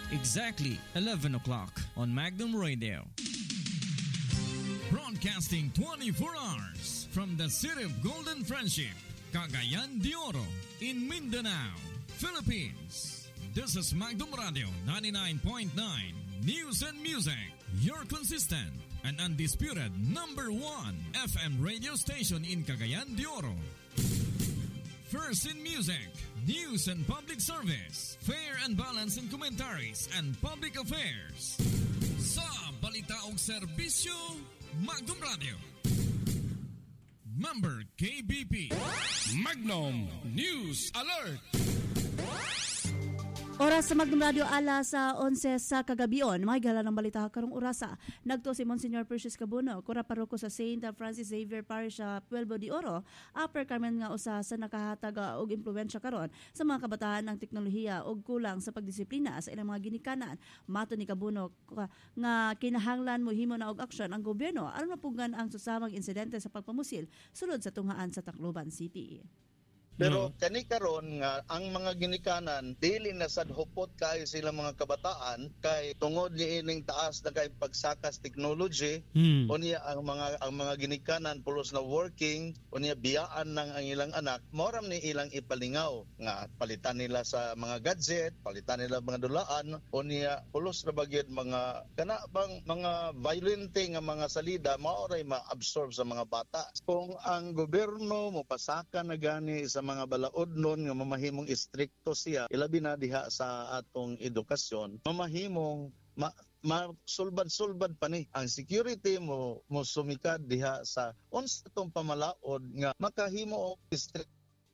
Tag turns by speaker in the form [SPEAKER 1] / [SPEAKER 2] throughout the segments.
[SPEAKER 1] Exactly 11 o'clock on Magnum Radio. Broadcasting 24 hours from the city of Golden Friendship, Cagayan de Oro, in Mindanao, Philippines. This is Magnum Radio 99.9 News and Music, your consistent and undisputed number 1 FM radio station in Cagayan de Oro. First in music, news and public service, fair and balanced in commentaries and public affairs. Sa balita o serbisyo, Magnum Radio. Member KBP.
[SPEAKER 2] Magnum News Alert.
[SPEAKER 3] Oras sa Magnum Radio alas sa 11 sa kagabion. May gala ng balita karong orasa. Nagto si Monsignor Precious Cabuno, kura paroko sa St. Francis Xavier Parish sa Pueblo de Oro, Upper Carmen nga usa sa nakahatag og impluwensya karon sa mga kabataan ng teknolohiya og kulang sa pagdisiplina sa ilang mga ginikanan. Mato ni Cabuno nga kinahanglan mohimo na og aksyon ang gobyerno aron mapugan ang susamang insidente sa pagpamusil sulod sa tunghaan sa Tacloban City.
[SPEAKER 4] Pero kani karon nga ang mga ginikanan dili na sad hupot kay sila mga kabataan kay tungod ni ining taas na kay pagsakas technology unya ang mga ginikanan pulos na working unya biyaan ng ang ilang anak moram ni ilang ipalingaw nga palitan nila sa mga gadget, palitan nila mga dulaan unya pulos na bagyod mga kana bang mga violente nga mga salida maoray ma-absorb sa mga bata. Kung ang gobyerno mo pasaka na gani sa mga balaod nun nga mamahimong istrikto siya ilabi na diha sa atong edukasyon mamahimong sulbad-sulbad pa ni ang security mo sumikad diha sa unsa tong pamalaod nga makahimo og istrikto.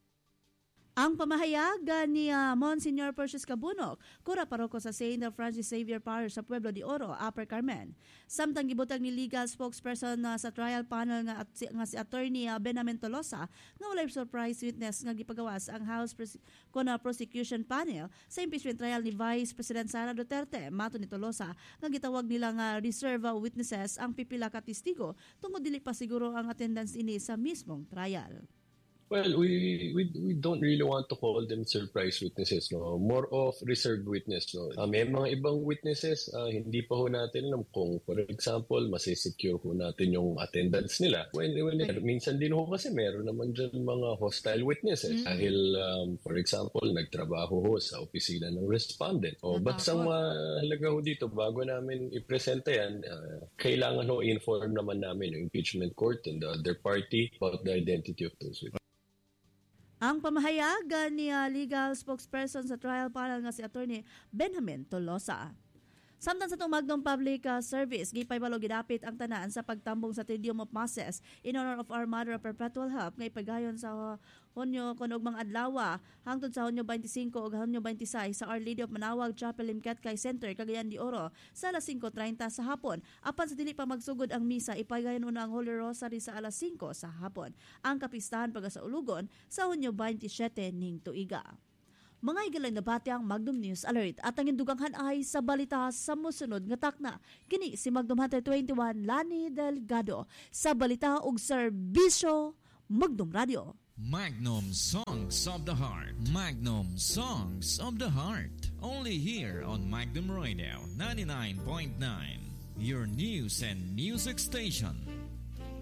[SPEAKER 3] Ang pamahayag ni Monsignor Precious Cabuno, kura paroko sa St. Francis Xavier Parish sa Pueblo de Oro, Upper Carmen. Samtang gibutang ni legal spokesperson sa trial panel nga si attorney Benjamin Tolosa nga walay surprise witness nga gipagawas ang House Prosecution Panel sa impeachment trial ni Vice President Sara Duterte. Mato ni Tolosa nga gitawag nila nga reserve witnesses ang pipila ka testigo tungod dili pa siguro ang attendance ini sa mismong trial.
[SPEAKER 5] Well, we don't really want to call them surprise witnesses, no. More of reserved witness, no. May mga ibang witnesses, hindi pa ho natin alam kung, for example, masisecure ho natin yung attendance nila. Minsan din ho kasi meron naman dyan mga hostile witnesses. Dahil, for example, nagtrabaho ho sa opisina ng respondent. O basta mahalaga ho dito, bago namin ipresenta yan, kailangan ho inform naman namin yung impeachment court and the other party about the identity of those witnesses.
[SPEAKER 3] Ang pamahayag ni legal spokesperson sa trial panel nga si attorney Benjamin Tolosa. Samtang sa itong Magnum Public Service, gipay balo gidapit ang tanan sa pagtambong sa Triduum of Masses in honor of Our Mother of Perpetual Help nga ipagayon sa Hunyo kunog mga adlaw hangtod sa Hunyo 25 ug Hunyo 26 sa Our Lady of Manawag Chapel Limketkay Center, Cagayan de Oro sa alas 5:30 sa hapon. Apan sa dili pa magsugod ang misa, ipagayon una ang Holy Rosary sa alas 5 sa hapon. Ang kapistahan pagkasaulugon sa Hunyo 27 ning tuiga. Mga igalang nabati ang Magnum News Alert at ang induganghan ay sa balita sa musunod nga takna. Kini si Magnum Hunter 21 Lani Delgado sa balita ug serbisyo Magnum Radio.
[SPEAKER 1] Magnum Songs of the Heart. Magnum Songs of the Heart. Only here on Magnum Radio 99.9. Your news and music station.